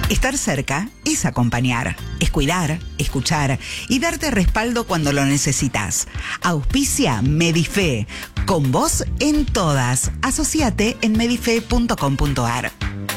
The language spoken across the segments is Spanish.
Estar cerca es acompañar, es cuidar, escuchar y darte respaldo cuando lo necesitas. Auspicia Medife. Con vos en todas. Asociate en medife.com.ar.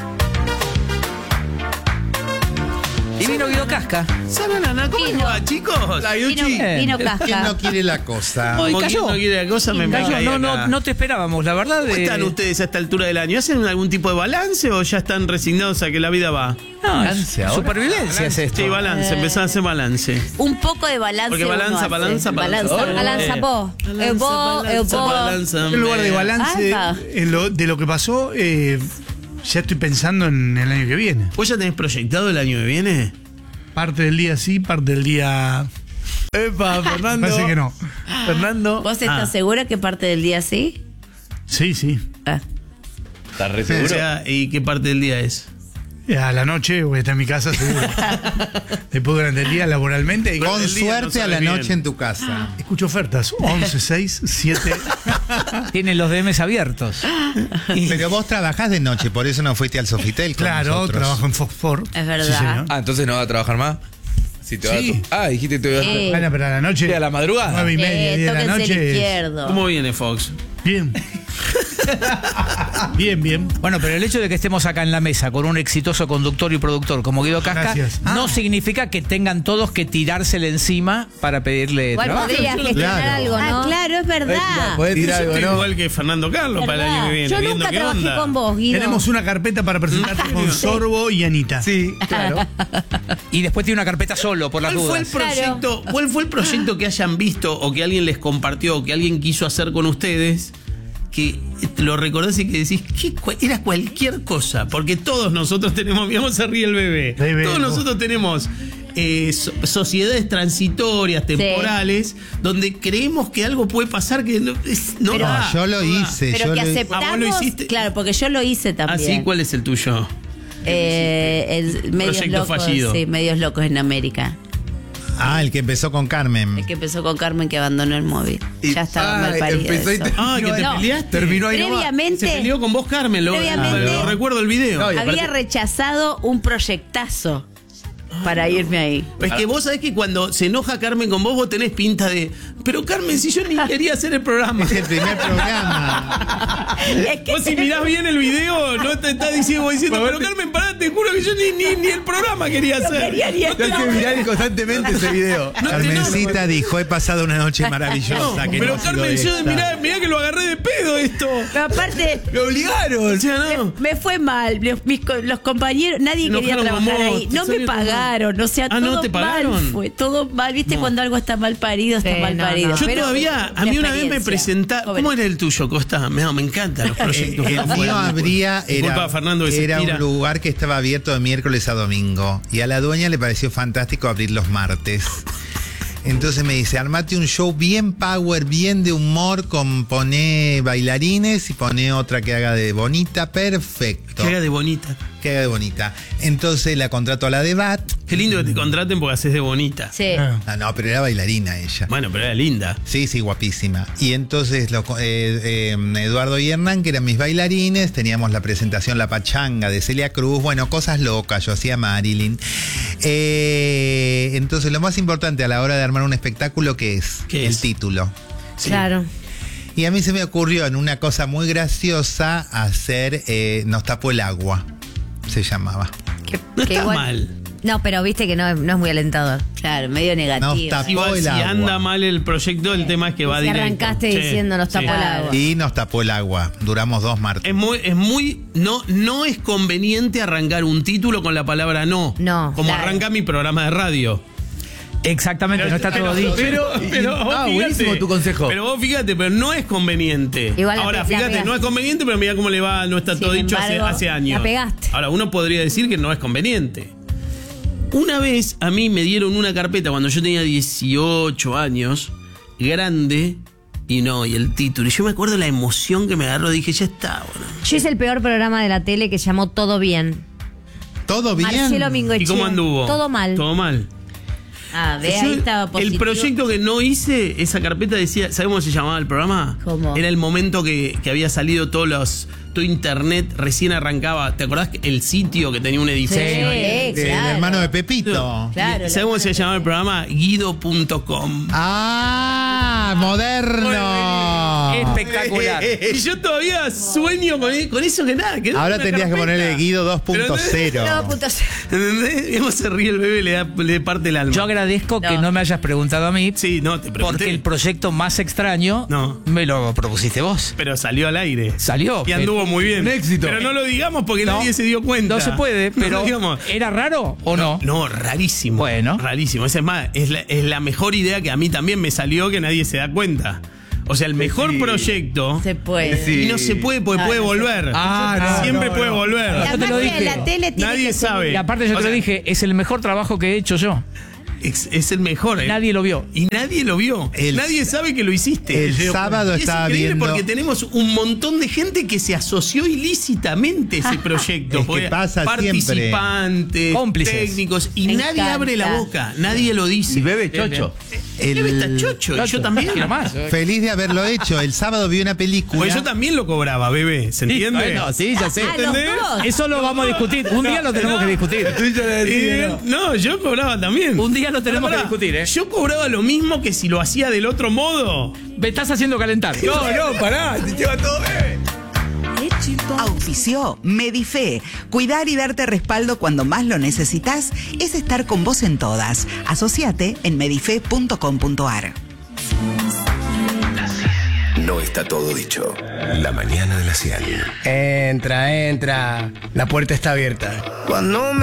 Y vino Guido Casca. Sanana, ¿cómo Vino. va, chicos? Vino ¿Quién Casca. no quiere la cosa? Como cayó. quien no quiere la cosa, me Cayó. caí No, acá. no te esperábamos, la verdad. ¿Cómo están ustedes a esta altura del año? ¿Hacen algún tipo de balance o ya están resignados a que la vida va? No, Balance ahora. supervivencia es esto. Sí, balance, empezar a hacer balance. Un poco de balance. Porque balanza, uno hace. balanza. Balanza po. Balanza. En lugar de balance Ah, de lo que pasó, ya estoy pensando en el año que viene. ¿Vos ya tenés proyectado el año que viene? Parte del día sí, parte del día... Epa, Fernando. Parece que no. Fernando. ¿Vos estás segura que parte del día sí? Sí, sí. Ah. ¿Estás re O seguro? sea, ¿y qué parte del día es? A la noche voy a estar en mi casa seguro. Después durante el día laboralmente. Con el día no suerte a sabes la bien. noche en tu casa. Escucho ofertas. 11, 6, 7. Tienen los DMs abiertos. Pero vos trabajás de noche, por eso no fuiste al Sofitel con Claro, nosotros. trabajo en Foxfor. Es verdad. Sí, señor. Ah, entonces no va a trabajar más. Si te Sí. dijiste que te ibas a... Bueno, pero a la noche. ¿A la madrugada? 9:30, 10 de la Tóquense el noche. izquierdo. ¿Cómo viene Fox? Bien. Bien. Bueno, pero el hecho de que estemos acá en la mesa con un exitoso conductor y productor como Guido Casca Gracias. no significa que tengan todos que tirársele encima para pedirle Igual trabajo. podría gestionar Claro. algo, ¿no? Claro, es verdad. Podés Yo tirar algo, estoy ¿no? igual que Fernando Carlos para el año que viene. Yo viendo nunca qué trabajé onda. con vos, Guido. Tenemos una carpeta para presentarte con Sorbo y Anita. Sí, claro. Y después tiene una carpeta solo, por las ¿Cuál fue el dudas. proyecto? ¿Cuál fue el proyecto que hayan visto o que alguien les compartió o que alguien quiso hacer con ustedes? Que lo recordás y que decís que era cualquier cosa, porque todos nosotros tenemos, miramos se ríe el bebé, Bebé, todos ¿no? nosotros tenemos sociedades transitorias, temporales, donde creemos que algo puede pasar que no Pero- da, Yo lo no da. hice. Pero yo que lo- aceptamos. Ah, ¿vos lo hiciste? Claro, porque yo lo hice también. Así, ¿cuál es el tuyo? El Medios Proyecto Locos. fallido. Sí, Medios Locos en América. Ah, el que empezó con Carmen. El que empezó con Carmen que abandonó el móvil. Ya estaba mal parido. empezó y eso. Ah, que te No, peleaste. Terminó ahí nomás. Se Previamente peleó con vos, Carmen, lo recuerdo el video. No, y aparte- había rechazado un proyectazo para irme ahí. Es que vos sabés que cuando se enoja Carmen con vos tenés pinta de. Pero Carmen, si yo ni quería hacer el programa. Es el primer programa. Es que Vos si mirás bien el video, no te está diciendo, pero Carmen, pará, te juro que yo ni el programa quería hacer. quería ni No te- Hay que mirar constantemente ese video. Carmencita dijo, he pasado una noche maravillosa. No, que pero no ha sido Carmen, yo esta. mirá que lo agarré de pedo esto. Pero aparte, ¡Me obligaron! O sea, no. me fue mal. Los compañeros, nadie Se quería enojaron con trabajar vos, ahí. te No me salieron mal. pagaron. O sea, Ah, ¿no todo te pagaron? mal fue. Todo mal. ¿Viste cuando algo está mal parido? Está Sí, mal no, parido. no. Yo Pero todavía, a mí una vez me experiencia. presentaron. ¿Cómo era el tuyo, Costa? Me encantan los proyectos. que El no mío fueron. habría, Disculpa, era, Fernando, que se era tira. un lugar que estaba abierto de miércoles a domingo. Y a la dueña le pareció fantástico abrir los martes. Entonces me dice, armate un show bien power, bien de humor, poné bailarines y poné otra que haga de bonita, perfecto. Que haga de bonita. Que haga de bonita. Entonces la contrato a la de Bat. Qué lindo que te contraten porque haces de bonita. Sí. Ah, no, pero era bailarina ella. Bueno, pero era linda. Sí, sí, guapísima. Y entonces Eduardo y Hernán, que eran mis bailarines, teníamos la presentación La Pachanga de Celia Cruz, bueno, cosas locas, yo hacía Marilyn. Entonces lo más importante a la hora de armar un espectáculo, ¿qué es? ¿Qué El es? título. Sí. Claro. Y a mí se me ocurrió en una cosa muy graciosa hacer Nos tapó el agua, se llamaba. No Que está igual- mal. No, pero viste que no es muy alentador. Claro, medio negativo. Nos tapó Igual, el si agua. anda mal el proyecto, el tema es que va Si directo. arrancaste Sí, diciendo nos tapó sí. el agua. Y nos tapó el agua. Duramos 2 martes. No es conveniente arrancar un título con la palabra no. No, Como claro. arranca mi programa de radio. Exactamente, no está todo dicho. Pero vos fíjate, buenísimo tu consejo. Pero vos fíjate, pero no es conveniente. Igual la Ahora, la fíjate, pegaste. no es conveniente, pero mira cómo le va, no está Sin todo dicho embargo, hace años. la pegaste. Ahora, uno podría decir que no es conveniente. Una vez a mí me dieron una carpeta cuando yo tenía 18 años, grande, y el título. Y yo me acuerdo la emoción que me agarró, dije, ya está, bueno. Yo hice el peor programa de la tele que se llamó Todo Bien. ¿Todo bien? Marcelo Mingoche. ¿Y cómo anduvo? Todo mal. Todo mal. Ah, ve, ahí estaba El positivo. proyecto que no hice, esa carpeta decía, ¿sabes cómo se llamaba el programa? ¿Cómo? Era el momento que había salido todo internet, recién arrancaba. ¿Te acordás el sitio que tenía un edificio? Sí, Del claro. hermano de Pepito. Claro, ¿Sabes cómo se llamaba el programa? Guido.com. ¡Ah! ¡Moderno! Espectacular. Y yo todavía sueño con eso que nada. quedó Ahora una tendrías que carpeta. ponerle Guido 2.0. ¿Entendés? ¿Cómo se ríe el bebé? Le parte el alma. Yo agradezco que No. no me hayas preguntado a mí. Sí, no, te pregunté. Porque el proyecto más extraño No. me lo propusiste vos. Pero salió al aire. Salió. Y anduvo muy bien. Un éxito. Pero no lo digamos porque No. nadie se dio cuenta. No se puede, No pero lo digamos. ¿era raro o no? No, rarísimo. Bueno. Rarísimo. Es más, es la mejor idea que a mí también me salió que nadie se da cuenta. O sea, el mejor proyecto. Se puede. Sí. Y no se puede porque No, puede no se volver. Ah, no, Siempre no, puede no. volver. La Yo te lo magia de dije. la tele tiene Nadie que ser- sabe. Y aparte yo O te lo sea, dije, es el mejor trabajo que he hecho yo. Es el mejor. Nadie lo vio. Y nadie lo vio. nadie sabe que lo hiciste. El sábado Y es estaba increíble viendo. porque tenemos un montón de gente que se asoció ilícitamente a ese proyecto. Es que Porque pasa siempre. participantes, Cómplices. técnicos, y Me nadie encanta. abre la boca, nadie lo dice. Y bebe chocho. El bebé está chocho, y yo también. Quiero más. Feliz de haberlo hecho. El sábado vi una película. Pues yo también lo cobraba, bebé, ¿se entiende? Bueno, sí, ya sé. Ah, los ¿Entendés? dos. Eso lo vamos a discutir. Un día lo tenemos que discutir. Y, no, yo cobraba también. Un día lo tenemos Pará, que discutir, ¿eh? Yo cobraba lo mismo que si lo hacía del otro modo. Me estás haciendo calentar. No, pará, te lleva todo bebé. Auspició Medife. Cuidar y darte respaldo cuando más lo necesitas es estar con vos en todas. Asociate en medife.com.ar. No está todo dicho. La mañana de la 100. Entra. La puerta está abierta. Cuando me